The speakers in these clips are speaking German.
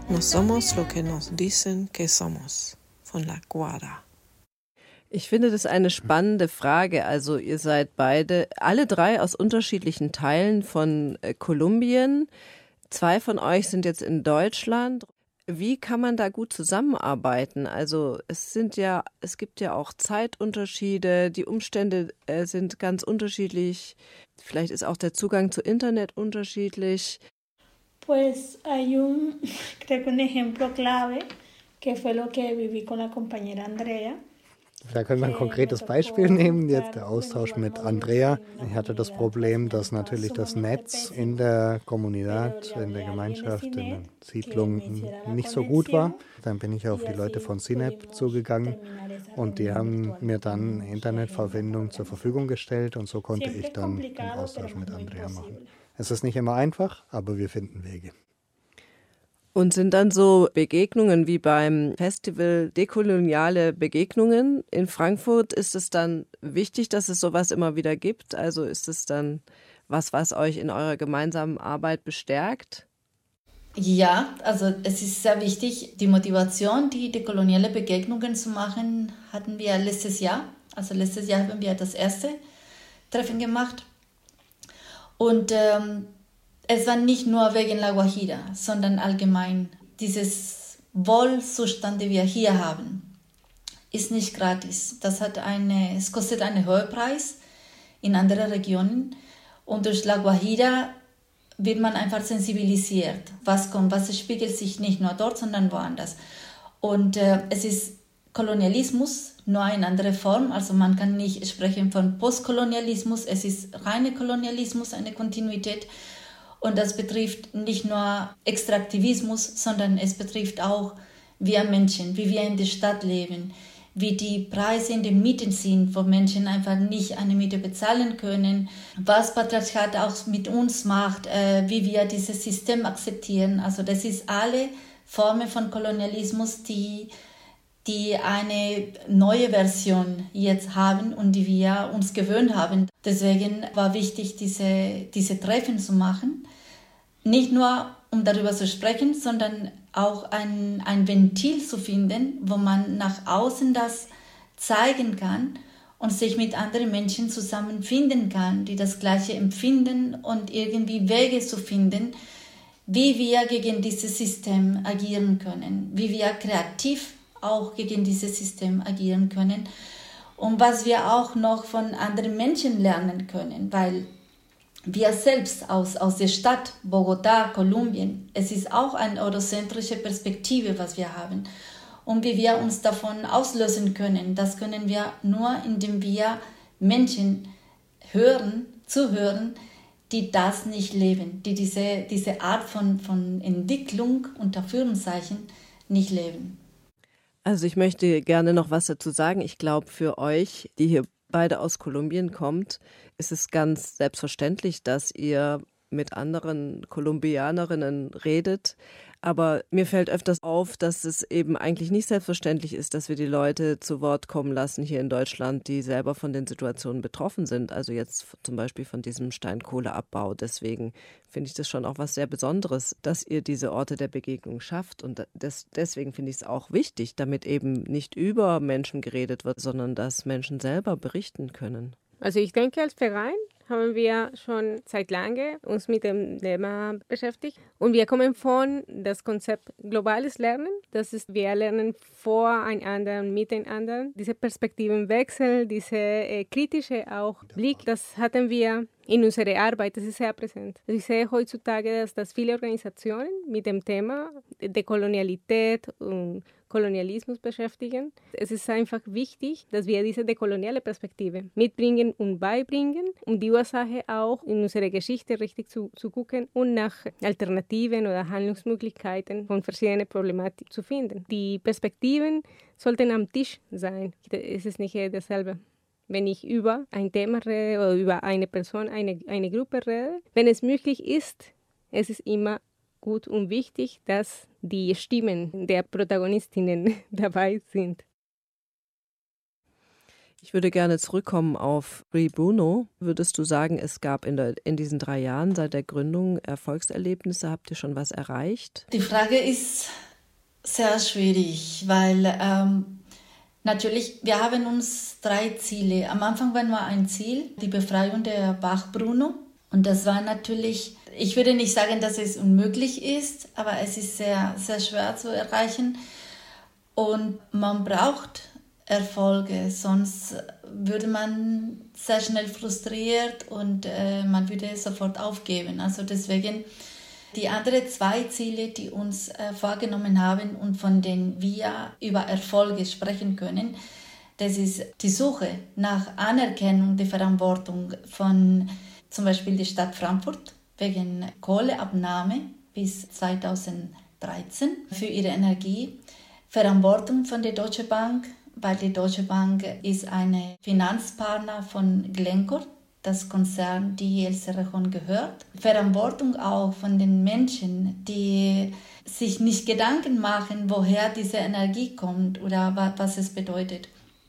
No somos lo que nos dicen que somos, von La Guarda. Ich finde das eine spannende Frage. Also ihr seid alle drei aus unterschiedlichen Teilen von Kolumbien. 2 von euch sind jetzt in Deutschland. Wie kann man da gut zusammenarbeiten? Also es gibt ja auch Zeitunterschiede, die Umstände sind ganz unterschiedlich. Vielleicht ist auch der Zugang zu Internet unterschiedlich. Pues creo que un ejemplo clave, que fue lo que viví con la compañera Andrea. Da können wir ein konkretes Beispiel nehmen, jetzt der Austausch mit Andrea. Ich hatte das Problem, dass natürlich das Netz in der Kommunität, in der Gemeinschaft, in der Siedlung nicht so gut war. Dann bin ich auf die Leute von CINEP zugegangen und die haben mir dann Internetverbindung zur Verfügung gestellt und so konnte ich dann den Austausch mit Andrea machen. Es ist nicht immer einfach, aber wir finden Wege. Und sind dann so Begegnungen wie beim Festival Dekoloniale Begegnungen in Frankfurt, ist es dann wichtig, dass es sowas immer wieder gibt? Also ist es dann was euch in eurer gemeinsamen Arbeit bestärkt? Ja, also es ist sehr wichtig. Die Motivation, die dekoloniale Begegnungen zu machen, hatten wir letztes Jahr. Also letztes Jahr haben wir das erste Treffen gemacht. Und es war nicht nur wegen La Guajira, sondern allgemein. Dieses Wohlzustand, den wir hier haben, ist nicht gratis. Es kostet einen hohen Preis in anderen Regionen. Und durch La Guajira wird man einfach sensibilisiert. Was kommt, was spiegelt sich nicht nur dort, sondern woanders. Und es ist Kolonialismus, nur in anderer Form. Also man kann nicht sprechen von Postkolonialismus. Es ist reiner Kolonialismus, eine Kontinuität. Und das betrifft nicht nur Extraktivismus, sondern es betrifft auch wir Menschen, wie wir in der Stadt leben, wie die Preise in den Mieten sind, wo Menschen einfach nicht eine Miete bezahlen können, was Patriarchat auch mit uns macht, wie wir dieses System akzeptieren. Also das ist alle Formen von Kolonialismus, die eine neue Version jetzt haben und die wir uns gewöhnt haben. Deswegen war wichtig, diese Treffen zu machen. Nicht nur, um darüber zu sprechen, sondern auch ein Ventil zu finden, wo man nach außen das zeigen kann und sich mit anderen Menschen zusammenfinden kann, die das Gleiche empfinden und irgendwie Wege zu finden, wie wir gegen dieses System agieren können, wie wir kreativ auch gegen dieses System agieren können und was wir auch noch von anderen Menschen lernen können, weil wir selbst aus der Stadt Bogotá, Kolumbien, es ist auch eine eurozentrische Perspektive, was wir haben. Und wie wir uns davon auslösen können, das können wir nur, indem wir Menschen zuhören, die das nicht leben, die diese Art von Entwicklung unter Führungszeichen nicht leben. Also ich möchte gerne noch was dazu sagen. Ich glaube, für euch, die hier beide aus Kolumbien kommt, ist es ganz selbstverständlich, dass ihr mit anderen Kolumbianerinnen redet. Aber mir fällt öfters auf, dass es eben eigentlich nicht selbstverständlich ist, dass wir die Leute zu Wort kommen lassen hier in Deutschland, die selber von den Situationen betroffen sind. Also jetzt zum Beispiel von diesem Steinkohleabbau. Deswegen finde ich das schon auch was sehr Besonderes, dass ihr diese Orte der Begegnung schafft. Und deswegen finde ich es auch wichtig, damit eben nicht über Menschen geredet wird, sondern dass Menschen selber berichten können. Also ich denke, als Verein haben wir schon seit langem uns mit dem Thema beschäftigt. Und wir kommen von das Konzept globales Lernen. Das ist, wir lernen voreinander und miteinander. Diese Perspektivenwechsel, diese kritische auch Blick, das hatten wir in unserer Arbeit, das ist sehr präsent. Ich sehe heutzutage, dass viele Organisationen mit dem Thema Dekolonialität und Kolonialismus beschäftigen. Es ist einfach wichtig, dass wir diese dekoloniale Perspektive mitbringen und beibringen, um die Ursache auch in unserer Geschichte richtig zu gucken und nach Alternativen oder Handlungsmöglichkeiten von verschiedenen Problematiken zu finden. Die Perspektiven sollten am Tisch sein. Es ist nicht dasselbe. Wenn ich über ein Thema rede oder über eine Person, eine Gruppe rede, wenn es möglich ist, es ist immer gut und wichtig, dass die Stimmen der Protagonistinnen dabei sind. Ich würde gerne zurückkommen auf Free Bruno. Würdest du sagen, es gab in diesen 3 Jahren seit der Gründung Erfolgserlebnisse? Habt ihr schon was erreicht? Die Frage ist sehr schwierig, weil natürlich, wir haben uns 3 Ziele. Am Anfang war nur ein Ziel, die Befreiung der Bach-Bruno. Und das war natürlich, ich würde nicht sagen, dass es unmöglich ist, aber es ist sehr, sehr schwer zu erreichen. Und man braucht Erfolge, sonst würde man sehr schnell frustriert und man würde sofort aufgeben. Also deswegen die anderen 2 Ziele, die uns vorgenommen haben und von denen wir über Erfolge sprechen können, das ist die Suche nach Anerkennung der Verantwortung von zum Beispiel der Stadt Frankfurt wegen Kohleabnahme bis 2013 für ihre Energie, Verantwortung von der Deutsche Bank, weil die Deutsche Bank ist ein Finanzpartner von Glencore, das Konzern, die El Cerrejón gehört. Verantwortung auch von den Menschen, die sich nicht Gedanken machen, woher diese Energie kommt oder was es bedeutet.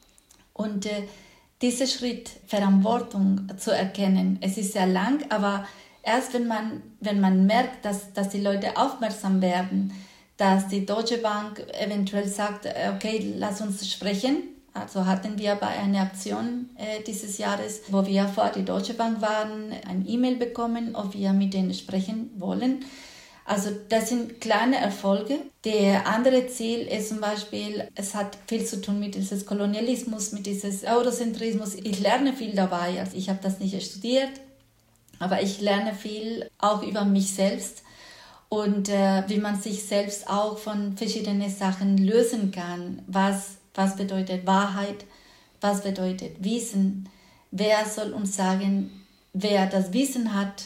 Und dieser Schritt, Verantwortung zu erkennen, es ist sehr lang, aber erst wenn man merkt, dass die Leute aufmerksam werden, dass die Deutsche Bank eventuell sagt, okay, lass uns sprechen. Also hatten wir bei einer Aktion dieses Jahres, wo wir vor die Deutsche Bank waren, ein E-Mail bekommen, ob wir mit denen sprechen wollen. Also das sind kleine Erfolge. Der andere Ziel ist zum Beispiel, es hat viel zu tun mit diesem Kolonialismus, mit diesem Eurozentrismus. Ich lerne viel dabei. Also ich habe das nicht studiert, aber ich lerne viel auch über mich selbst. Und wie man sich selbst auch von verschiedenen Sachen lösen kann. Was bedeutet Wahrheit? Was bedeutet Wissen? Wer soll uns sagen, wer das Wissen hat?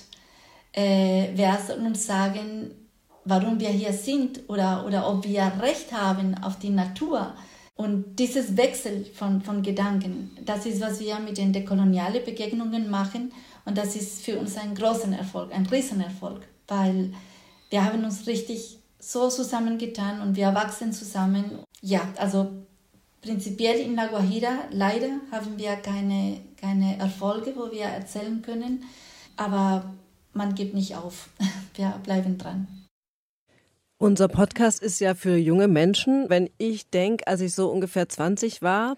Wer soll uns sagen, warum wir hier sind oder ob wir Recht haben auf die Natur? Und dieses Wechsel von Gedanken, das ist, was wir mit den dekolonialen Begegnungen machen. Und das ist für uns ein großer Erfolg, ein Riesenerfolg, weil wir haben uns richtig so zusammengetan und wir wachsen zusammen. Ja, also prinzipiell in La Guajira leider haben wir keine Erfolge, wo wir erzählen können, aber man gibt nicht auf. Wir bleiben dran. Unser Podcast ist ja für junge Menschen. Wenn ich denke, als ich so ungefähr 20 war,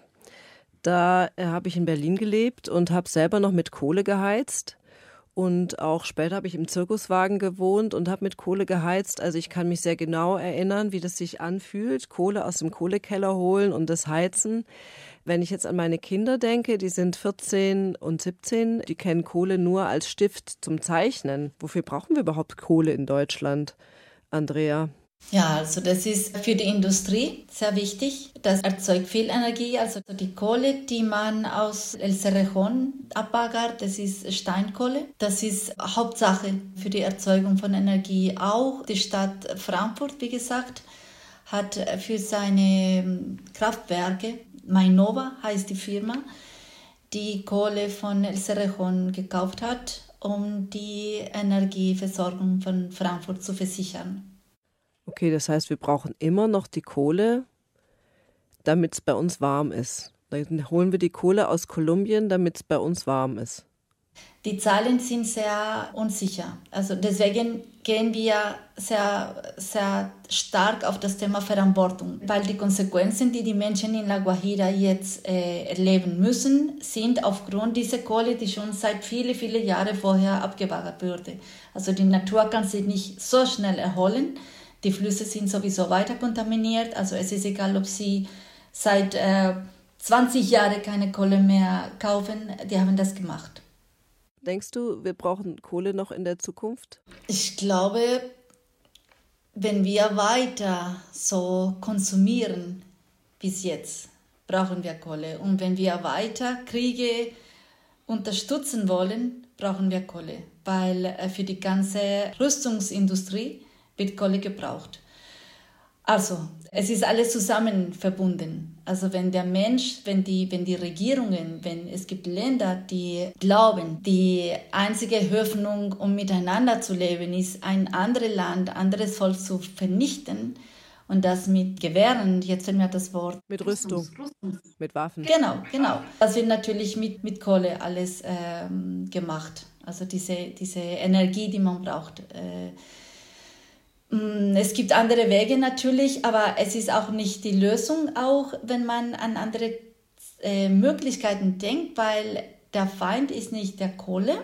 da habe ich in Berlin gelebt und habe selber noch mit Kohle geheizt. Und auch später habe ich im Zirkuswagen gewohnt und habe mit Kohle geheizt. Also ich kann mich sehr genau erinnern, wie das sich anfühlt, Kohle aus dem Kohlekeller holen und das Heizen. Wenn ich jetzt an meine Kinder denke, die sind 14 und 17, die kennen Kohle nur als Stift zum Zeichnen. Wofür brauchen wir überhaupt Kohle in Deutschland, Andrea? Ja, also das ist für die Industrie sehr wichtig. Das erzeugt viel Energie. Also die Kohle, die man aus El Cerrejón abbaggert, das ist Steinkohle. Das ist Hauptsache für die Erzeugung von Energie. Auch die Stadt Frankfurt, wie gesagt, hat für seine Kraftwerke, Mainova heißt die Firma, die Kohle von El Cerrejón gekauft hat, um die Energieversorgung von Frankfurt zu versichern. Okay, das heißt, wir brauchen immer noch die Kohle, damit es bei uns warm ist. Dann holen wir die Kohle aus Kolumbien, damit es bei uns warm ist. Die Zahlen sind sehr unsicher. Also deswegen gehen wir sehr, sehr stark auf das Thema Verantwortung, weil die Konsequenzen, die die Menschen in La Guajira jetzt erleben müssen, sind aufgrund dieser Kohle, die schon seit viele Jahre vorher abgebaggert wurde. Also die Natur kann sich nicht so schnell erholen. Die Flüsse sind sowieso weiter kontaminiert. Also es ist egal, ob sie seit 20 Jahren keine Kohle mehr kaufen. Die haben das gemacht. Denkst du, wir brauchen Kohle noch in der Zukunft? Ich glaube, wenn wir weiter so konsumieren bis jetzt, brauchen wir Kohle. Und wenn wir weiter Kriege unterstützen wollen, brauchen wir Kohle. Weil für die ganze Rüstungsindustrie wird Kohle gebraucht. Also, es ist alles zusammen verbunden. Also wenn der Mensch, wenn die Regierungen, wenn es gibt Länder, die glauben, die einzige Hoffnung, um miteinander zu leben, ist ein anderes Land, anderes Volk zu vernichten Und das mit Gewehren, jetzt fällt mir das Wort. Mit Rüstung, mit Waffen. Genau. Das wird natürlich mit Kohle alles gemacht. Also diese Energie, die man braucht. Es gibt andere Wege natürlich, aber es ist auch nicht die Lösung, auch wenn man an andere Möglichkeiten denkt, weil der Feind ist nicht der Kohle,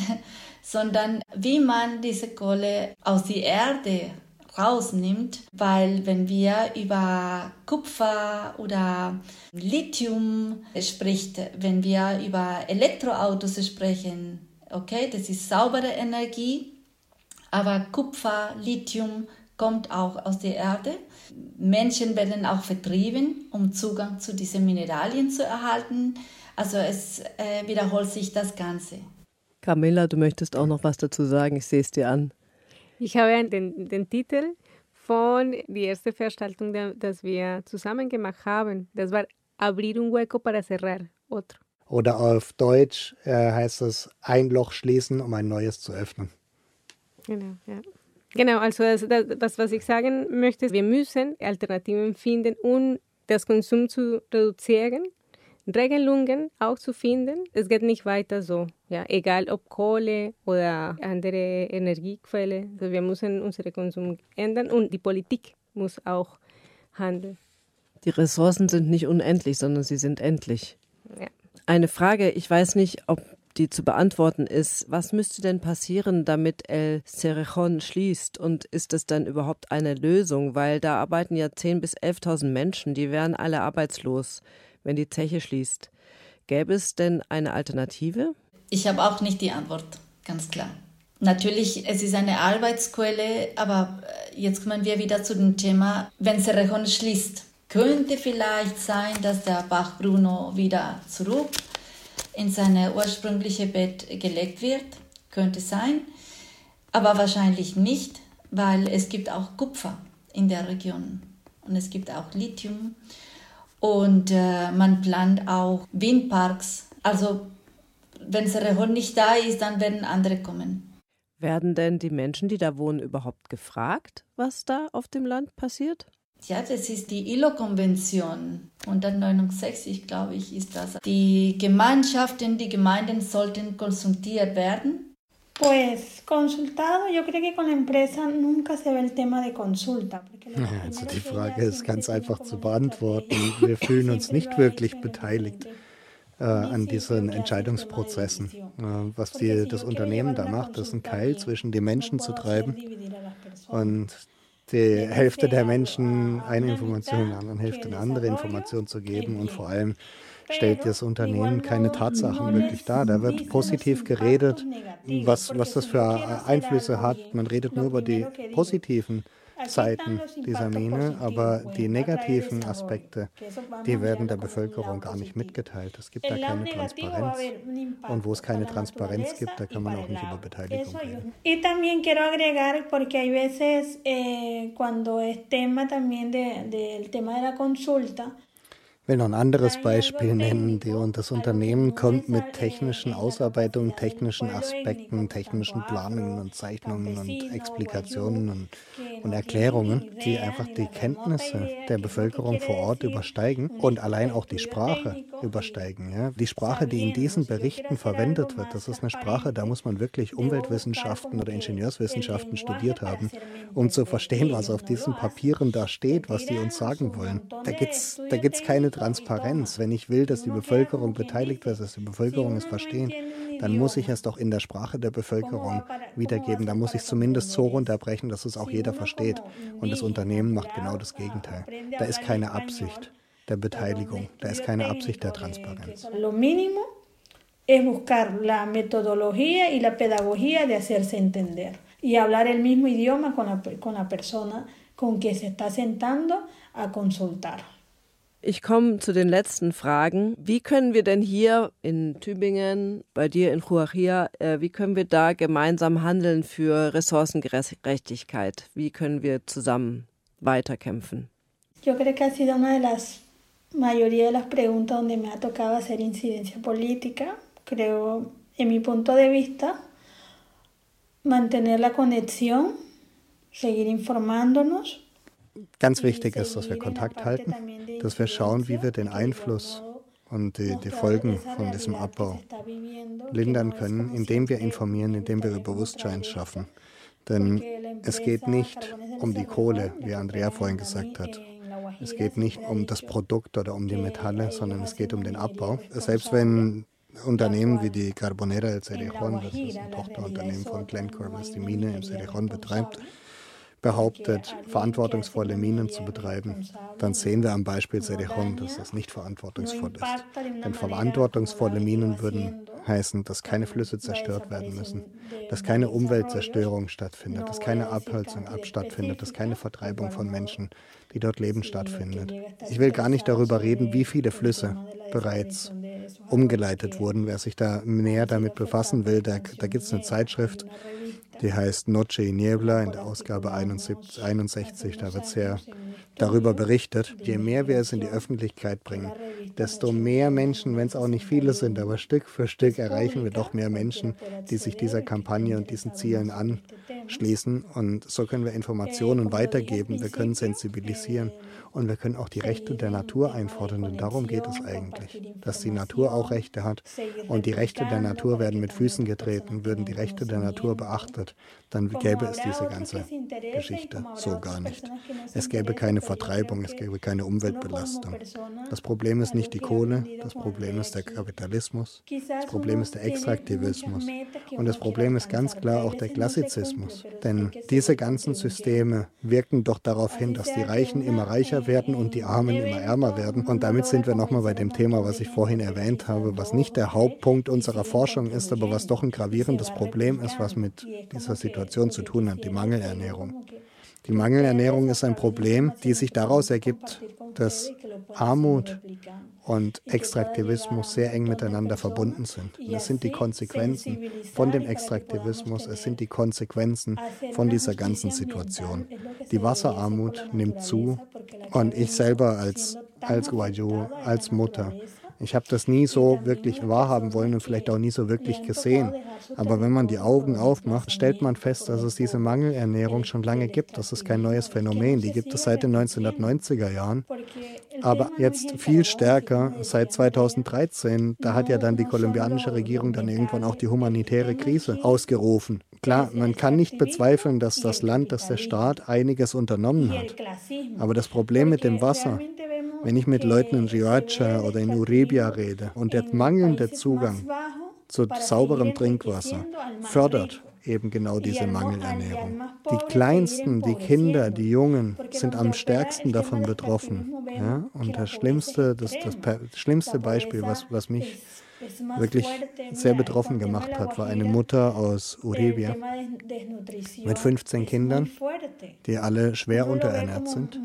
sondern wie man diese Kohle aus der Erde rausnimmt, weil wenn wir über Kupfer oder Lithium spricht, wenn wir über Elektroautos sprechen, okay, das ist saubere Energie, aber Kupfer, Lithium kommt auch aus der Erde. Menschen werden auch vertrieben, um Zugang zu diesen Mineralien zu erhalten. Also es wiederholt sich das Ganze. Camilla, du möchtest auch noch was dazu sagen, ich sehe es dir an. Ich habe den Titel von der ersten Veranstaltung, das wir zusammen gemacht haben. Das war Abrir un hueco para cerrar otro. Oder auf Deutsch heißt es ein Loch schließen, um ein neues zu öffnen. Genau, ja. Genau, also das, was ich sagen möchte, wir müssen Alternativen finden, um das Konsum zu reduzieren, Regelungen auch zu finden. Es geht nicht weiter so, ja, egal ob Kohle oder andere Energiequelle. Also wir müssen unseren Konsum ändern und die Politik muss auch handeln. Die Ressourcen sind nicht unendlich, sondern sie sind endlich. Ja. Eine Frage, ich weiß nicht, ob die zu beantworten ist. Was müsste denn passieren, damit El Cerrejón schließt? Und ist es dann überhaupt eine Lösung? Weil da arbeiten ja 10.000 bis 11.000 Menschen, die wären alle arbeitslos, wenn die Zeche schließt. Gäbe es denn eine Alternative? Ich habe auch nicht die Antwort, ganz klar. Natürlich, es ist eine Arbeitsquelle, aber jetzt kommen wir wieder zu dem Thema, wenn Cerrejón schließt, könnte vielleicht sein, dass der Bach Bruno wieder zurück in sein ursprüngliches Bett gelegt wird, könnte sein, aber wahrscheinlich nicht, weil es gibt auch Kupfer in der Region und es gibt auch Lithium und man plant auch Windparks. Also wenn Cerrejón nicht da ist, dann werden andere kommen. Werden denn die Menschen, die da wohnen, überhaupt gefragt, was da auf dem Land passiert? Ja, das ist die ILO-Konvention, 169, glaube ich, ist das. Die Gemeinschaften, die Gemeinden sollten konsultiert werden. Pues consultado, yo creo que con la empresa nunca se ve el tema de consulta. Also die Frage ist ganz einfach zu beantworten. Wir fühlen uns nicht wirklich beteiligt an diesen Entscheidungsprozessen. Was das Unternehmen da macht, ist einen Keil zwischen die Menschen zu treiben und die Hälfte der Menschen eine Information, der anderen Hälfte eine andere Information zu geben und vor allem stellt das Unternehmen keine Tatsachen wirklich dar. Da wird positiv geredet, was das für Einflüsse hat. Man redet nur über die positiven Seiten dieser Mine, aber die negativen Aspekte, die werden der Bevölkerung gar nicht mitgeteilt. Es gibt da keine Transparenz. Und wo es keine Transparenz gibt, da kann man auch nicht über Beteiligung reden. Y también quiero agregar, porque hay veces cuando es tema también del tema de la consulta. Ich will noch ein anderes Beispiel nennen. Das Unternehmen kommt mit technischen Ausarbeitungen, technischen Aspekten, technischen Planungen und Zeichnungen und Explikationen und Erklärungen, die einfach die Kenntnisse der Bevölkerung vor Ort übersteigen und allein auch die Sprache übersteigen. Ja? Die Sprache, die in diesen Berichten verwendet wird, das ist eine Sprache, da muss man wirklich Umweltwissenschaften oder Ingenieurswissenschaften studiert haben, um zu verstehen, was auf diesen Papieren da steht, was die uns sagen wollen. Da gibt's keine Transparenz. Wenn ich will, dass die Bevölkerung beteiligt wird, dass die Bevölkerung es versteht, dann muss ich es doch in der Sprache der Bevölkerung wiedergeben. Da muss ich es zumindest so runterbrechen, dass es auch jeder versteht. Und das Unternehmen macht genau das Gegenteil. Da ist keine Absicht der Beteiligung, da ist keine Absicht der Transparenz. Lo mínimo es buscar la metodología y la pedagogía de hacerse entender y hablar el mismo idioma con la persona con quien se está sentando a consultar. Ich komme zu den letzten Fragen. Wie können wir denn hier in Tübingen, bei dir in Juarría, wie können wir da gemeinsam handeln für Ressourcengerechtigkeit? Wie können wir zusammen weiterkämpfen? Yo creo que ha sido una de las mayoría de las preguntas donde me ha tocado hacer incidencia política. Creo, en mi punto de vista, mantener la conexión, seguir informándonos. ganz wichtig ist, dass wir Kontakt halten, dass wir schauen, wie wir den Einfluss und die Folgen von diesem Abbau lindern können, indem wir informieren, indem wir Bewusstsein schaffen. Denn es geht nicht um die Kohle, wie Andrea vorhin gesagt hat. Es geht nicht um das Produkt oder um die Metalle, sondern es geht um den Abbau. Selbst wenn Unternehmen wie die Carbonera El Cerrejón, das ist ein Tochterunternehmen von Glencore, das die Mine im Cerrejón betreibt, behauptet, verantwortungsvolle Minen zu betreiben, dann sehen wir am Beispiel Cerrejón, dass das nicht verantwortungsvoll ist. Denn verantwortungsvolle Minen würden heißen, dass keine Flüsse zerstört werden müssen, dass keine Umweltzerstörung stattfindet, dass keine Abholzung stattfindet, dass keine Vertreibung von Menschen, die dort leben, stattfindet. Ich will gar nicht darüber reden, wie viele Flüsse bereits umgeleitet wurden. Wer sich da näher damit befassen will, da gibt es eine Zeitschrift, die heißt Noche y Niebla in der Ausgabe 61, da wird sehr darüber berichtet. Je mehr wir es in die Öffentlichkeit bringen, desto mehr Menschen, wenn es auch nicht viele sind, aber Stück für Stück erreichen wir doch mehr Menschen, die sich dieser Kampagne und diesen Zielen anschließen. Und so können wir Informationen weitergeben, wir können sensibilisieren und wir können auch die Rechte der Natur einfordern, denn darum geht es eigentlich, dass die Natur auch Rechte hat und die Rechte der Natur werden mit Füßen getreten, würden die Rechte der Natur beachtet, dann gäbe es diese ganze Geschichte so gar nicht. Es gäbe keine Vertreibung, es gäbe keine Umweltbelastung. Das Problem ist nicht die Kohle, das Problem ist der Kapitalismus, das Problem ist der Extraktivismus und das Problem ist ganz klar auch der Klassizismus. Denn diese ganzen Systeme wirken doch darauf hin, dass die Reichen immer reicher werden und die Armen immer ärmer werden. Und damit sind wir nochmal bei dem Thema, was ich vorhin erwähnt habe, was nicht der Hauptpunkt unserer Forschung ist, aber was doch ein gravierendes Problem ist, was mit dieser Situation zu tun hat, die Mangelernährung. Die Mangelernährung ist ein Problem, die sich daraus ergibt, dass Armut und Extraktivismus sehr eng miteinander verbunden sind. Und es sind die Konsequenzen von dem Extraktivismus, es sind die Konsequenzen von dieser ganzen Situation. Die Wasserarmut nimmt zu und ich selber als Guayú, als Mutter, ich habe das nie so wirklich wahrhaben wollen und vielleicht auch nie so wirklich gesehen. Aber wenn man die Augen aufmacht, stellt man fest, dass es diese Mangelernährung schon lange gibt. Das ist kein neues Phänomen. Die gibt es seit den 1990er Jahren. Aber jetzt viel stärker seit 2013. Da hat ja dann die kolumbianische Regierung dann irgendwann auch die humanitäre Krise ausgerufen. Klar, man kann nicht bezweifeln, dass das Land, dass der Staat einiges unternommen hat. Aber das Problem mit dem Wasser, wenn ich mit Leuten in Riohacha oder in Uribia rede und der mangelnde Zugang zu sauberem Trinkwasser fördert eben genau diese Mangelernährung. Die Kleinsten, die Kinder, die Jungen sind am stärksten davon betroffen. Ja? Und das schlimmste Beispiel, was mich wirklich sehr betroffen gemacht hat, war eine Mutter aus Uribia mit 15 Kindern, die alle schwer unterernährt sind.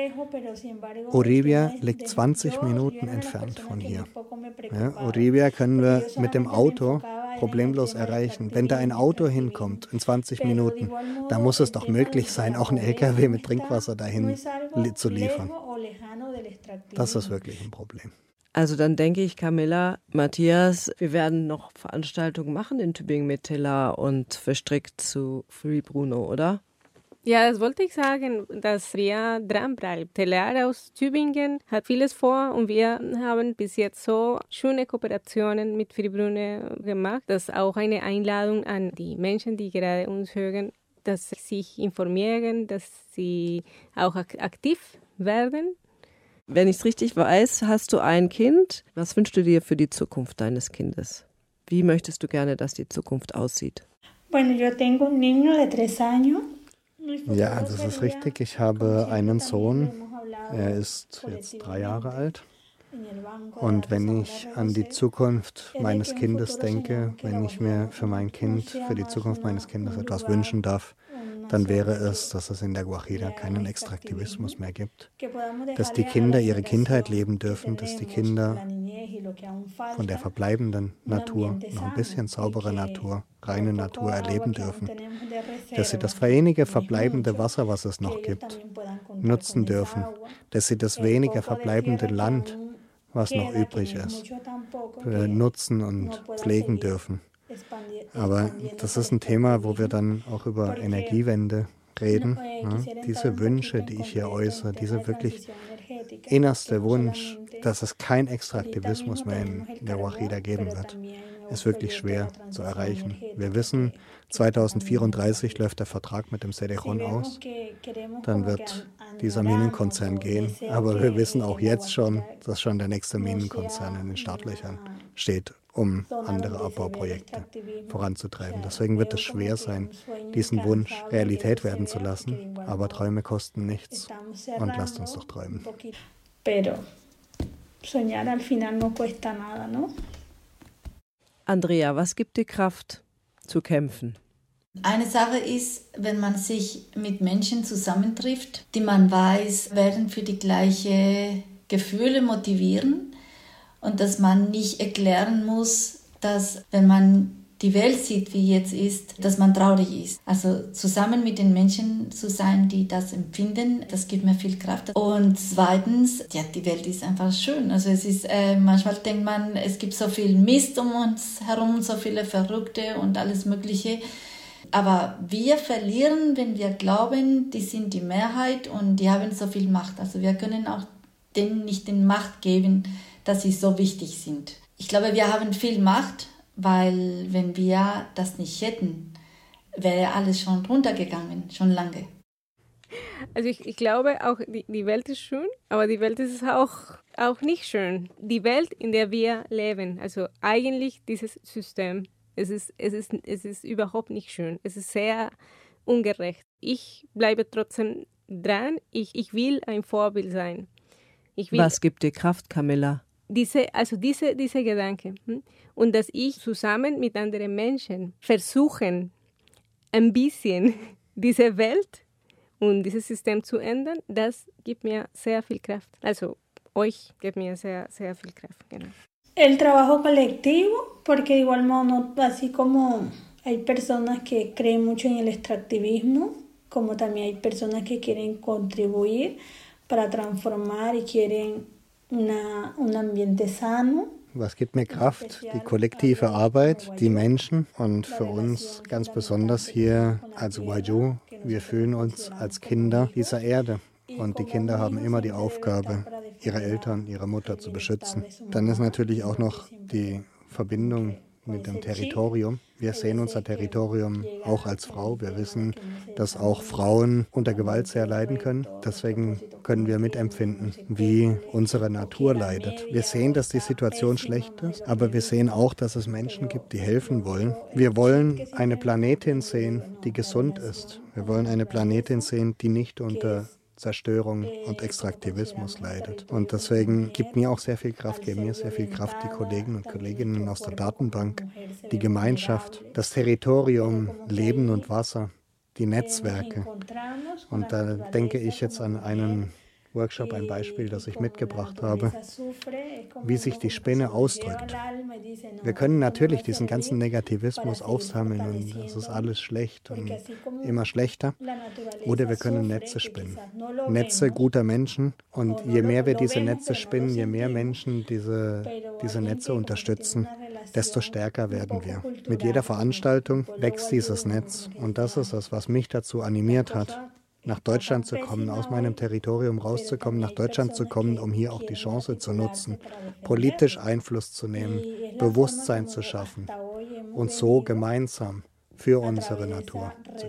Uribia liegt 20 Minuten entfernt von hier. Ja, Uribia können wir mit dem Auto problemlos erreichen. Wenn da ein Auto hinkommt in 20 Minuten, dann muss es doch möglich sein, auch ein LKW mit Trinkwasser dahin zu liefern. Das ist wirklich ein Problem. Also dann denke ich, Camilla, Matthias, wir werden noch Veranstaltungen machen in Tübingen mit Tela und verstrickt zu Free Bruno, oder? Ja, das wollte ich sagen, dass wir dranbleiben. Tela aus Tübingen hat vieles vor und wir haben bis jetzt so schöne Kooperationen mit Free Bruno gemacht. Das ist auch eine Einladung an die Menschen, die gerade uns hören, dass sie sich informieren, dass sie auch aktiv werden. Wenn ich es richtig weiß, hast du ein Kind. Was wünschst du dir für die Zukunft deines Kindes? Wie möchtest du gerne, dass die Zukunft aussieht? Ja, das ist richtig. Ich habe einen Sohn. Er ist jetzt 3 Jahre alt. Und wenn ich an die Zukunft meines Kindes denke, wenn ich mir für mein Kind, für die Zukunft meines Kindes etwas wünschen darf, dann wäre es, dass es in der Guajira keinen Extraktivismus mehr gibt, dass die Kinder ihre Kindheit leben dürfen, dass die Kinder von der verbleibenden Natur, noch ein bisschen saubere Natur, reine Natur erleben dürfen, dass sie das wenige verbleibende Wasser, was es noch gibt, nutzen dürfen, dass sie das wenige verbleibende Land, was noch übrig ist, nutzen und pflegen dürfen. Aber das ist ein Thema, wo wir dann auch über Energiewende reden. Diese Wünsche, die ich hier äußere, diese wirklich innerste Wunsch, dass es kein Extraktivismus mehr in der Guajira geben wird, ist wirklich schwer zu erreichen. Wir wissen, 2034 läuft der Vertrag mit dem Cerrejón aus. Dann wird dieser Minenkonzern gehen. Aber wir wissen auch jetzt schon, dass schon der nächste Minenkonzern in den Startlöchern steht, um andere Abbauprojekte voranzutreiben. Deswegen wird es schwer sein, diesen Wunsch Realität werden zu lassen. Aber Träume kosten nichts. Und lasst uns doch träumen. Pero soñar al final no cuesta nada, ¿no? Andrea, was gibt dir Kraft zu kämpfen? Eine Sache ist, wenn man sich mit Menschen zusammentrifft, die man weiß, werden für die gleichen Gefühle motivieren und dass man nicht erklären muss, dass wenn man die Welt sieht, wie jetzt ist, dass man traurig ist. Also zusammen mit den Menschen zu sein, die das empfinden, das gibt mir viel Kraft. Und zweitens, ja, die Welt ist einfach schön. Also es ist, manchmal denkt man, es gibt so viel Mist um uns herum, so viele Verrückte und alles Mögliche. Aber wir verlieren, wenn wir glauben, die sind die Mehrheit und die haben so viel Macht. Also wir können auch denen nicht die Macht geben, dass sie so wichtig sind. Ich glaube, wir haben viel Macht, weil wenn wir das nicht hätten, wäre alles schon runtergegangen, schon lange. Also ich glaube auch, die Welt ist schön, aber die Welt ist auch nicht schön. Die Welt, in der wir leben, also eigentlich dieses System, es ist überhaupt nicht schön. Es ist sehr ungerecht. Ich bleibe trotzdem dran. Ich will ein Vorbild sein. Was gibt dir Kraft, Camilla? Diese Gedanken. Und dass ich zusammen mit anderen Menschen versuchen, ein bisschen diese Welt und dieses System zu ändern, das gibt mir sehr viel Kraft. Also euch gibt mir sehr, sehr viel Kraft. Genau. El trabajo colectivo, porque de igual modo, no, así como hay personas que creen mucho en el extractivismo, como también hay personas que quieren contribuir para transformar y quieren un ambiente sano. Was gibt mir Kraft? Die kollektive Arbeit, die Menschen und für uns ganz besonders hier als Wayuu, wir fühlen uns als Kinder dieser Erde. Und die Kinder haben immer die Aufgabe, ihre Eltern, ihre Mutter zu beschützen. Dann ist natürlich auch noch die Verbindung mit dem Territorium. Wir sehen unser Territorium auch als Frau. Wir wissen, dass auch Frauen unter Gewalt sehr leiden können. Deswegen können wir mitempfinden, wie unsere Natur leidet. Wir sehen, dass die Situation schlecht ist, aber wir sehen auch, dass es Menschen gibt, die helfen wollen. Wir wollen eine Planetin sehen, die gesund ist. Wir wollen eine Planetin sehen, die nicht unter Zerstörung und Extraktivismus leidet. Und deswegen gibt mir auch sehr viel Kraft, geben mir sehr viel Kraft die Kollegen und Kolleginnen aus der Datenbank, die Gemeinschaft, das Territorium, Leben und Wasser, die Netzwerke. Und da denke ich jetzt an einen Workshop, ein Beispiel, das ich mitgebracht habe, wie sich die Spinne ausdrückt. Wir können natürlich diesen ganzen Negativismus aufsammeln und es ist alles schlecht und immer schlechter. Oder wir können Netze spinnen. Netze guter Menschen. Und je mehr wir diese Netze spinnen, je mehr Menschen diese Netze unterstützen, desto stärker werden wir. Mit jeder Veranstaltung wächst dieses Netz. Und das ist es, was mich dazu animiert hat, nach Deutschland zu kommen, aus meinem Territorium rauszukommen, nach Deutschland zu kommen, um hier auch die Chance zu nutzen, politisch Einfluss zu nehmen, Bewusstsein zu schaffen und so gemeinsam für unsere Natur zu